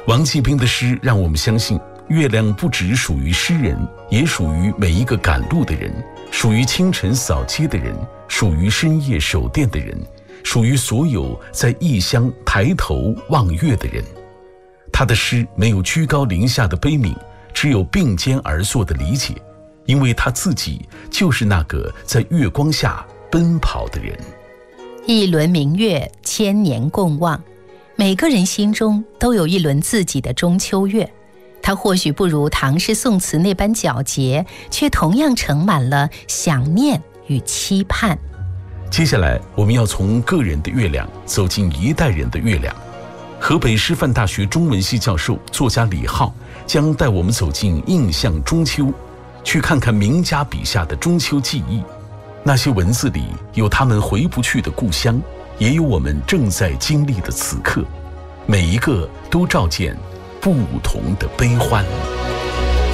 王继兵的诗让我们相信，月亮不只属于诗人，也属于每一个赶路的人，属于清晨扫街的人，属于深夜守店的人，属于所有在异乡抬头望月的人。他的诗没有居高临下的悲悯，只有并肩而坐的理解，因为他自己就是那个在月光下奔跑的人。 一轮明月，千年共望。每个人心中都有一轮自己的中秋月，它或许不如唐诗宋词那般皎洁，却同样盛满了想念与期盼。 接下来我们要从个人的月亮走进一代人的月亮。河北师范大学中文系教授作家李浩将带我们走进印象中秋，去看看名家笔下的中秋记忆。那些文字里有他们回不去的故乡，也有我们正在经历的此刻，每一个都照见不同的悲欢。